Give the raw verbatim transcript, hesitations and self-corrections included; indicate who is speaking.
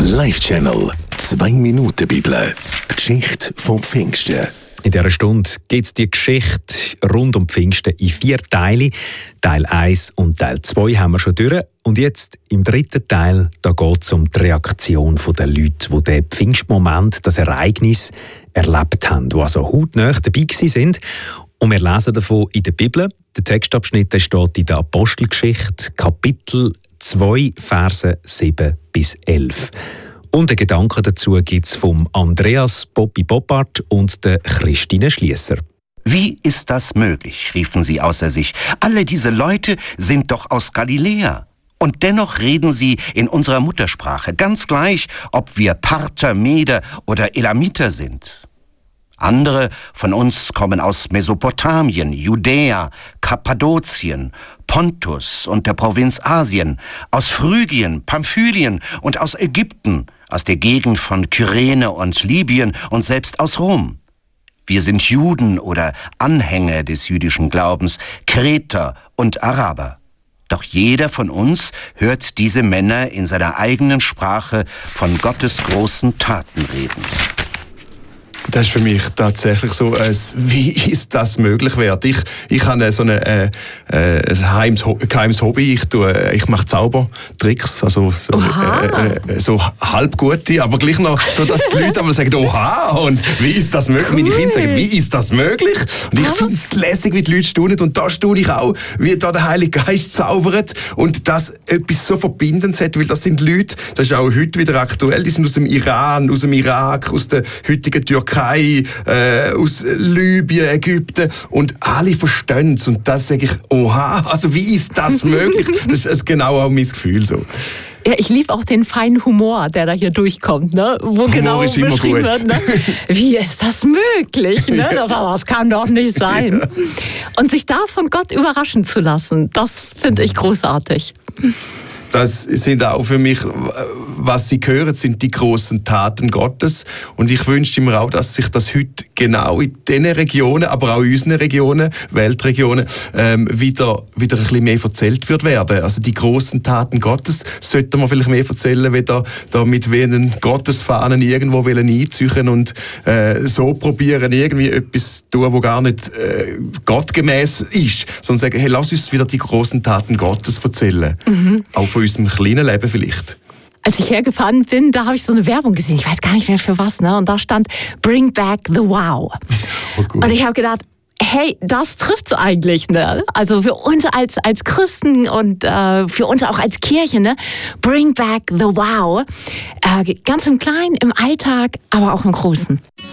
Speaker 1: Live-Channel. Zwei Minuten Bibel. Die Geschichte vom Pfingsten.
Speaker 2: In dieser Stunde geht es die Geschichte rund um Pfingsten in vier Teile. Teil eins und Teil zwei haben wir schon durch. Und jetzt im dritten Teil geht es um die Reaktion der Leute, die den Pfingstmoment, das Ereignis, erlebt haben, die also hautnah dabei waren. Und wir lesen davon in der Bibel. Der Textabschnitt steht in der Apostelgeschichte, Kapitel zwei, Verse sieben bis elf. Und den Gedanken dazu gibt es vom Andreas Bobby Boppard und der Christine Schliesser.
Speaker 3: Wie ist das möglich, riefen sie außer sich. Alle diese Leute sind doch aus Galiläa. Und dennoch reden sie in unserer Muttersprache, ganz gleich, ob wir Parther, Meder oder Elamiter sind. Andere von uns kommen aus Mesopotamien, Judäa, Kappadokien, Pontus und der Provinz Asien, aus Phrygien, Pamphylien und aus Ägypten, aus der Gegend von Kyrene und Libyen und selbst aus Rom. Wir sind Juden oder Anhänger des jüdischen Glaubens, Kreter und Araber. Doch jeder von uns hört diese Männer in seiner eigenen Sprache von Gottes großen Taten reden.
Speaker 4: Das ist für mich tatsächlich so, als wie ist das möglich wert. Ich, ich habe so eine, äh, äh, ein geheimes, geheimes Hobby. Ich, tue, ich mache Zaubertricks, also so, äh, äh, so halb gute, aber gleich noch so, dass die Leute einmal sagen, oha, und wie ist das möglich? Cool. Meine Kinder sagen, wie ist das möglich? Und ich finde es lässig, wie die Leute staunen. Und da staune ich auch, wie da der Heilige Geist zaubert und das etwas so Verbindendes hat, weil das sind Leute, das ist auch heute wieder aktuell, die sind aus dem Iran, aus dem Irak, aus der heutigen Türkei, Äh, aus Libyen, Ägypten und alle verstehen es und das sage ich, oha, also wie ist das möglich? Das ist genau auch mein Gefühl so.
Speaker 5: Ja, ich liebe auch den feinen Humor, der da hier durchkommt, ne? Wo Humor genau ist immer beschrieben gut. Wird, ne? Wie ist das möglich? Ne? Ja. Das kann doch nicht sein. Ja. Und sich da von Gott überraschen zu lassen, das finde ich großartig.
Speaker 4: Das sind auch für mich, was Sie hören, sind die großen Taten Gottes. Und ich wünschte mir auch, dass sich das heute genau in diesen Regionen, aber auch in unseren Regionen, Weltregionen, ähm, wieder, wieder ein bisschen mehr erzählt wird werden. Also die großen Taten Gottes sollten wir vielleicht mehr erzählen, wieder da mit wenigen Gottesfahnen irgendwo einziehen und äh, so probieren, irgendwie etwas zu tun, was gar nicht äh, gottgemäß ist. Sondern sagen, hey, lass uns wieder die großen Taten Gottes erzählen. Mhm. Auch von unserem kleinen Leben vielleicht.
Speaker 5: Als ich hergefahren bin, da habe ich so eine Werbung gesehen. Ich weiß gar nicht mehr für was, ne? Und da stand Bring Back the Wow. Oh, und ich habe gedacht, hey, das trifft's eigentlich, ne? Also für uns als als Christen und äh, für uns auch als Kirche, ne? Bring Back the Wow. Äh, ganz im Kleinen, im Alltag, aber auch im Großen.